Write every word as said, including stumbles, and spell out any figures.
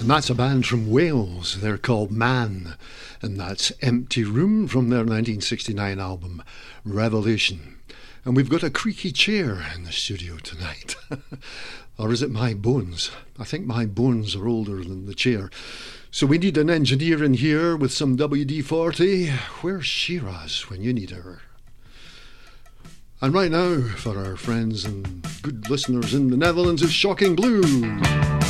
And that's a band from Wales. They're called Man. And that's Empty Room from their nineteen sixty-nine album, Revolution. And we've got a creaky chair in the studio tonight. Or is it my bones? I think my bones are older than the chair. So we need an engineer in here with some W D forty. Where's Shiraz when you need her? And right now, for our friends and good listeners in the Netherlands, is Shocking Blue.